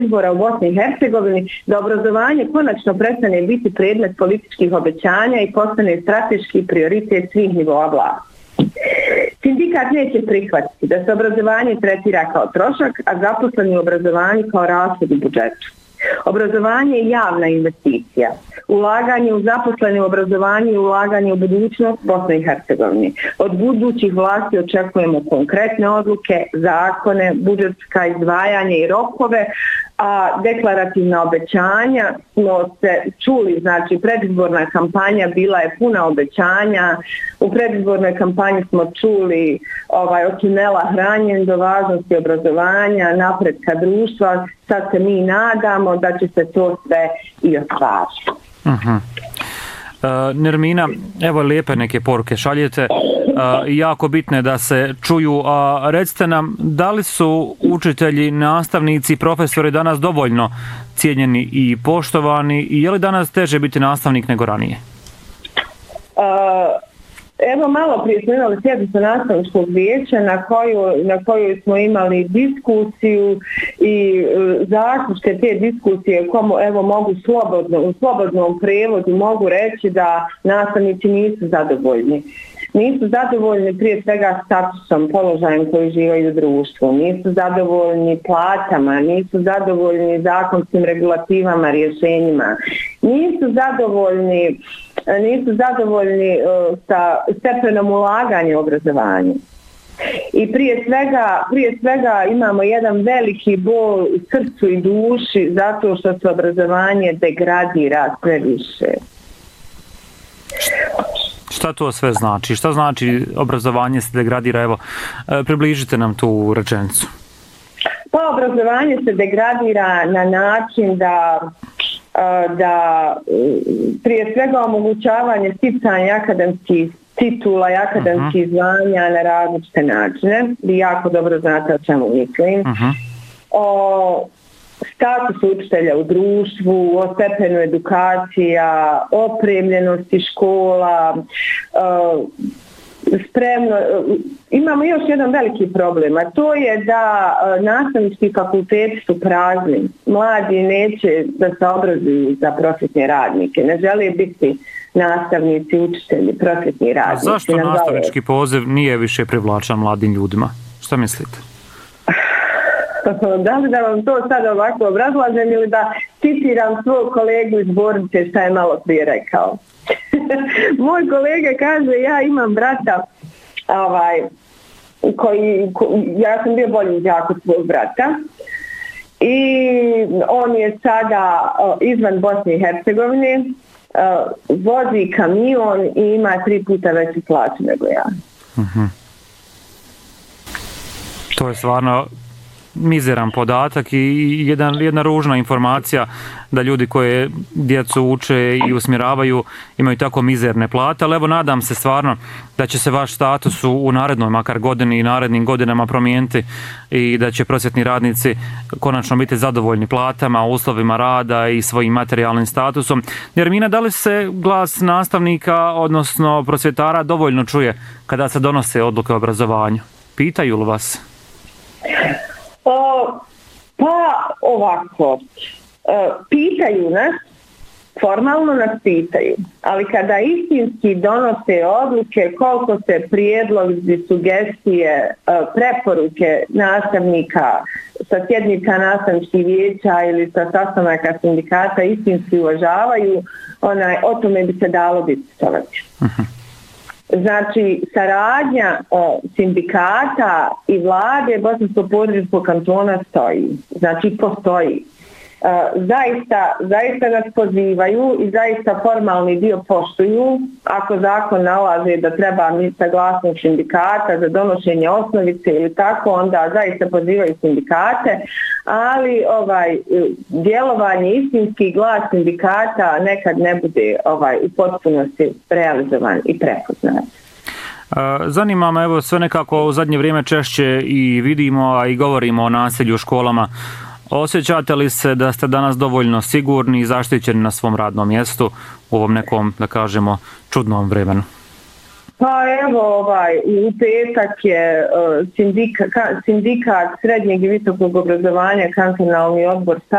izbora u Bosni i Hercegovini, da obrazovanje konačno prestane biti predmet političkih obećanja i postane strateški prioritet svih nivoa vlasti. Sindikat neće prihvatiti da se obrazovanje tretira kao trošak, a zaposleni u obrazovanju kao rashod u budžetu. Obrazovanje je javna investicija. Ulaganje u zaposlene u obrazovanju i ulaganje u budućnost Bosne i Hercegovine. Od budućih vlasti očekujemo konkretne odluke, zakone, budžetska izdvajanja i rokove, a deklarativna obećanja smo se čuli, znači predizborna kampanja bila je puna obećanja, u predizbornoj kampanji smo čuli od tunela hranjen do važnosti obrazovanja, napretka društva, sad se mi nadamo da će se to sve i ostvariti. Nermina, evo lijepe neke poruke šaljete, jako bitne da se čuju. Recite nam, da li su učitelji, nastavnici, profesori danas dovoljno cijenjeni i poštovani i je li danas teže biti nastavnik nego ranije? Evo malo prije smo imali sjednicu nastavničkog vijeća na kojoj smo imali diskusiju i zaključke te diskusije evo mogu u slobodnom prevodu mogu reći da nastavnici nisu zadovoljni. Nisu zadovoljni prije svega statusom, položajem koji živaju u društvu, nisu zadovoljni platama, nisu zadovoljni zakonskim regulativama, rješenjima, nisu zadovoljni sa stepenom ulaganja u obrazovanju. I prije svega imamo jedan veliki bol u srcu i duši zato što se obrazovanje degradira sve više. Šta to sve znači? Šta znači obrazovanje se degradira? Evo, približite nam tu rečenicu. Pa obrazovanje se degradira na način da prije svega omogućavanje sticanja akademskih titula i akademskih zvanja na različite načine. Vi jako dobro znate o čemu mislim. O statusu učitelja u društvu, o stepenu edukacija, opremljenosti škola, imamo još jedan veliki problem, a to je da nastavnički fakulteti su prazni. Mladi neće da se obrazuju za prosvjetne radnike, ne žele biti nastavnici, učitelji, prosvjetni radnici. A zašto nastavnički poziv nije više privlačan mladim ljudima? Šta mislite? Da li da vam to sad ovako obrazlažem ili da citiram svog kolegu iz Bornice šta je malo prije rekao. Moj kolega kaže, ja imam brata ja sam bio bolji đak od svog brata i on je sada izvan Bosne i Hercegovine, vozi kamion i ima 3 puta veću plaću nego ja. To je stvarno mizeran podatak i jedna ružna informacija da ljudi koje djecu uče i usmjeravaju imaju tako mizerne plate, ali evo nadam se stvarno da će se vaš status u narednoj makar godini i narednim godinama promijeniti i da će prosvjetni radnici konačno biti zadovoljni platama, uslovima rada i svojim materijalnim statusom. Nermina, da li se glas nastavnika, odnosno prosvjetara, dovoljno čuje kada se donose odluke o obrazovanju? Pitaju li vas? Pa ovako, pitaju nas, formalno nas pitaju, ali kada istinski donose odluke, koliko se prijedlozi, sugestije, preporuke nastavnika sa sjednica nastavničkih vijeća ili sa sastanaka sindikata istinski uvažavaju, o tome bi se dalo diskutovati. Znači, saradnja sindikata i vlade Bosansko-podrinjskog kantona stoji. Znači, postoji. Zaista nas pozivaju i zaista formalni dio poštuju. Ako zakon nalaže da treba saglasnost sindikata za donošenje osnovice ili tako, onda zaista pozivaju sindikate, ali djelovanje, istinski glas sindikata nekad ne bude u potpunosti realizovan i prepoznat. Zanima me, evo sve nekako u zadnje vrijeme češće i vidimo, a i govorimo o nasilju u školama. Osjećate li se da ste danas dovoljno sigurni i zaštićeni na svom radnom mjestu u ovom nekom, da kažemo, čudnom vremenu? Pa evo, u petak je sindikat srednjeg i visokog obrazovanja, kantonalni odbor